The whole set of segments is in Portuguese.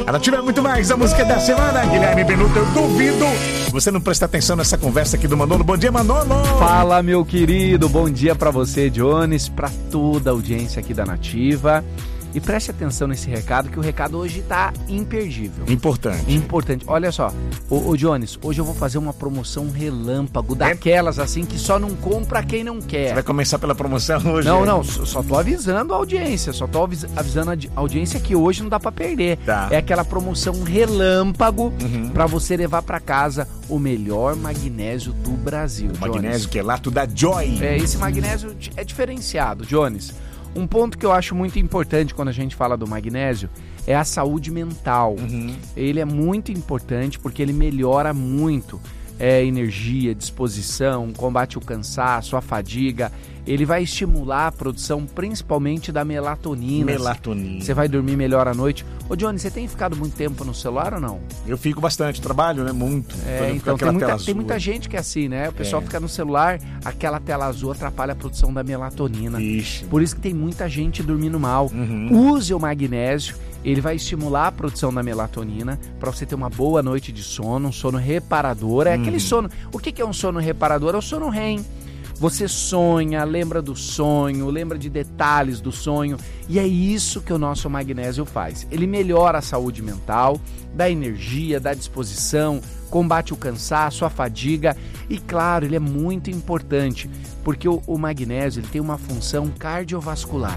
Ela tiver muito mais a música da semana. Guilherme Benuto, eu duvido você não presta atenção nessa conversa aqui do Manolo. Bom dia, Manolo. Fala, meu querido. Bom dia pra você, Jones, pra toda a audiência aqui da Nativa. E preste atenção nesse recado, que o recado hoje tá imperdível. Importante. Olha só, ô Jones, hoje eu vou fazer uma promoção relâmpago, daquelas assim que só não compra quem não quer. Você vai começar pela promoção hoje? Não, só tô avisando a audiência, avisando a audiência que hoje não dá pra perder. Tá. É aquela promoção relâmpago pra você levar pra casa o melhor magnésio do Brasil, O magnésio Jones. quelato da Joy. Esse magnésio é diferenciado, Jones. Um ponto que eu acho muito importante quando a gente fala do magnésio é a saúde mental. Ele é muito importante porque ele melhora muito energia, disposição, combate o cansaço, a fadiga. Ele vai estimular a produção principalmente da melatonina. Você vai dormir melhor à noite. Ô Johnny, você tem ficado muito tempo no celular ou não? Eu fico bastante, trabalho, né? Muito. Então tem muita gente que é assim, né? O pessoal fica no celular, aquela tela azul atrapalha a produção da melatonina. Ixi. Por isso que tem muita gente dormindo mal. Use o magnésio, ele vai estimular a produção da melatonina para você ter uma boa noite de sono, um sono reparador. É aquele sono. O que é um sono reparador? É o sono REM. Você sonha, lembra do sonho, lembra de detalhes do sonho, e é isso que o nosso magnésio faz. Ele melhora a saúde mental, dá energia, dá disposição, combate o cansaço, a fadiga e, claro, ele é muito importante, porque o magnésio ele tem uma função cardiovascular.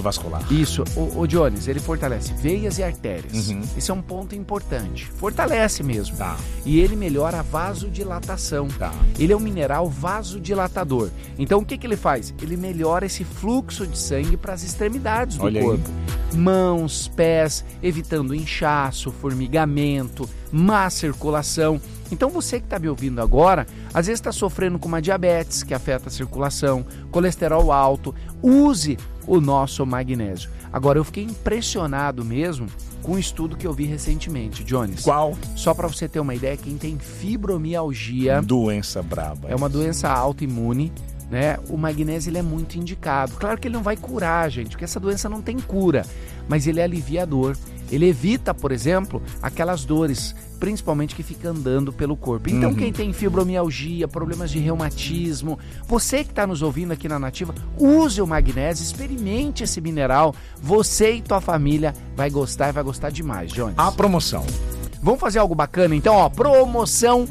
Isso. O Jones, ele fortalece veias e artérias. Esse é um ponto importante. Fortalece mesmo. Tá. E ele melhora a vasodilatação. Tá. Ele é um mineral vasodilatador. Então, o que ele faz? Ele melhora esse fluxo de sangue para as extremidades do corpo. Mãos, pés, evitando inchaço, formigamento, má circulação. Então você que está me ouvindo agora, às vezes está sofrendo com uma diabetes que afeta a circulação, colesterol alto, use o nosso magnésio. Agora, eu fiquei impressionado mesmo com um estudo que eu vi recentemente, Jones. Qual? Só para você ter uma ideia, quem tem fibromialgia... Doença braba. É uma doença autoimune, né? O magnésio ele é muito indicado. Claro que ele não vai curar, gente, porque essa doença não tem cura, mas ele é aliviador. Ele evita, por exemplo, aquelas dores, principalmente que fica andando pelo corpo. Então, quem tem fibromialgia, problemas de reumatismo, você que está nos ouvindo aqui na Nativa, use o magnésio, experimente esse mineral. Você e tua família vai gostar e vai gostar demais, Jones. A promoção. Vamos fazer algo bacana, então, ó, promoção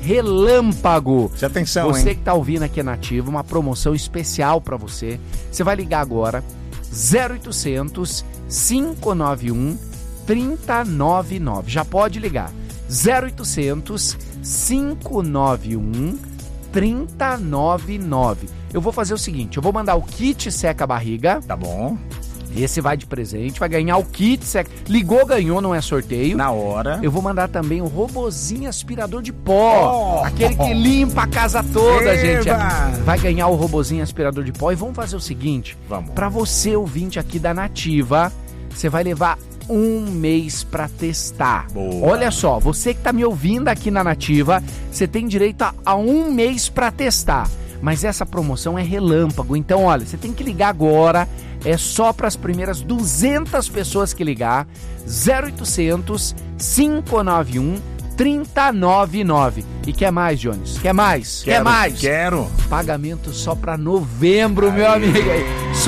relâmpago. Preste atenção, Você hein? que está ouvindo aqui na Nativa, uma promoção especial para você. Você vai ligar agora, 0800 591 3099. Já pode ligar. 0800 591 3099. Eu vou fazer o seguinte, eu vou mandar o kit seca barriga. Tá bom. Esse vai de presente, vai ganhar o kit seca. Ligou, ganhou, não é sorteio. Na hora. Eu vou mandar também o robozinho aspirador de pó. Aquele que limpa a casa toda, gente. Vai ganhar o robozinho aspirador de pó. E vamos fazer o seguinte. Vamos. Para você, ouvinte aqui da Nativa, você vai levar 1 mês para testar. Boa. Olha só, você que tá me ouvindo aqui na Nativa, você tem direito a 1 mês para testar. Mas essa promoção é relâmpago. Então, olha, você tem que ligar agora. É só para as primeiras 200 pessoas que ligar. 0800 591 3099. E quer mais, Jones? Quer mais? Quer mais? Quero. Pagamento só para novembro, meu amigo.